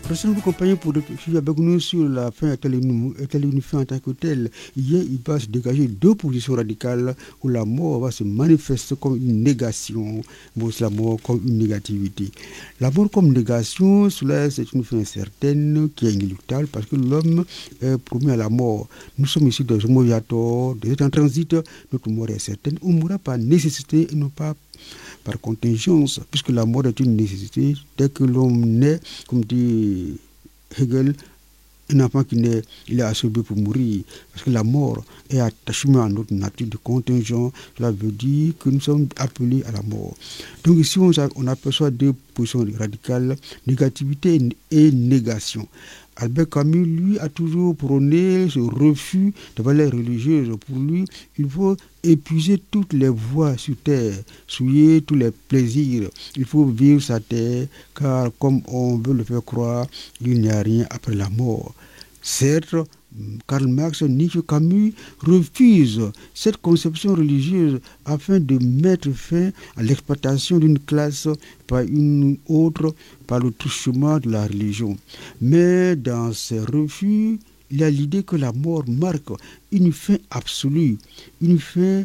Restez nous accompagner pour suivre avec nous sur la fin fin en tant que telle. Il va se dégager deux positions radicales où la mort va se manifester comme une négation, la mort comme une négativité. La mort comme négation, cela c'est une fin certaine qui est inéluctable parce que l'homme est promis à la mort. Nous sommes ici des homo viator, des êtres en transit, notre mort est certaine. On ne mourra par nécessité et non pas par contingence, puisque la mort est une nécessité. Dès que l'homme naît, comme dit Hegel, un enfant qui naît, il est assorbé pour mourir, parce que la mort est attachée à notre nature de contingent. Cela veut dire que nous sommes appelés à la mort. Donc ici, on aperçoit deux positions radicales, négativité et négation. Albert Camus, lui, a toujours prôné ce refus de valeurs religieuses. Pour lui, il faut épuiser toutes les voies sur terre, souiller tous les plaisirs. Il faut vivre sa terre, car comme on veut le faire croire, il n'y a rien après la mort. Certes, Karl Marx, Nietzsche, Camus refusent cette conception religieuse afin de mettre fin à l'exploitation d'une classe par une autre, par le truchement de la religion. Mais dans ces refus, il y a l'idée que la mort marque une fin absolue, une fin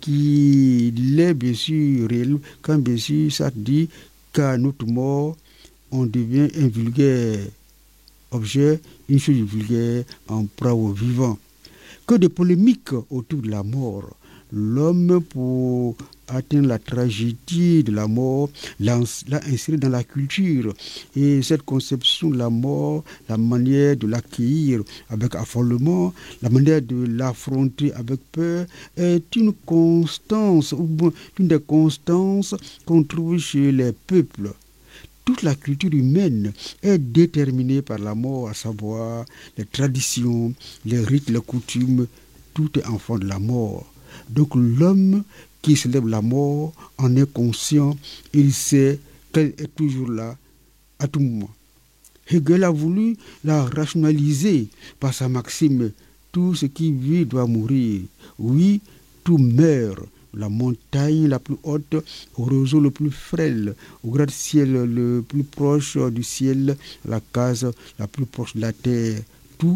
qui l'est bien sûr réelle, quand bien sûr ça dit qu'à notre mort, on devient un vulgaire objet, une chose vulgaire en proie au vivant. Que de polémiques autour de la mort. L'homme, pour atteindre la tragédie de la mort, l'a inséré dans la culture. Et cette conception de la mort, la manière de l'accueillir avec affolement, la manière de l'affronter avec peur, est une constance, ou une des constances qu'on trouve chez les peuples. Toute la culture humaine est déterminée par la mort, à savoir les traditions, les rites, les coutumes, tout est enfant de la mort. Donc l'homme qui célèbre la mort en est conscient, il sait qu'elle est toujours là, à tout moment. Hegel a voulu la rationaliser par sa maxime, tout ce qui vit doit mourir. Oui, tout meurt. La montagne la plus haute, au roseau le plus frêle, au gratte-ciel le plus proche du ciel, la case la plus proche de la terre. Tout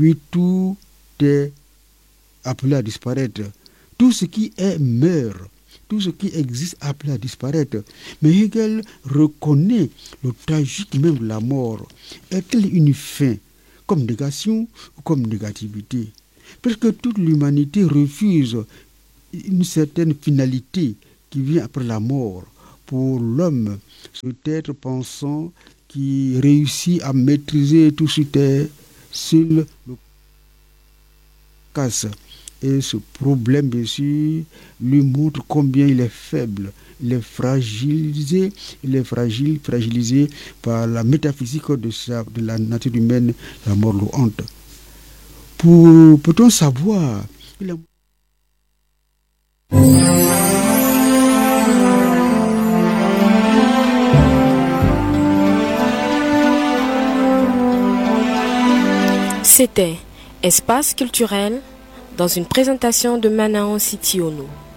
est appelé à disparaître. Tout ce qui est meurt. Tout ce qui existe appelé à disparaître. Mais Hegel reconnaît le tragique même de la mort. Est-elle une fin, comme négation ou comme négativité? Parce que toute l'humanité refuse une certaine finalité qui vient après la mort. Pour l'homme, cet être pensant qui réussit à maîtriser tout sur terre, seul le casse. Et ce problème, bien sûr, lui montre combien il est faible. Il est fragilisé, fragilisé par la métaphysique de la nature humaine, la mort le hante. Peut-on savoir C'était Espace culturel dans une présentation de Manao City Ono.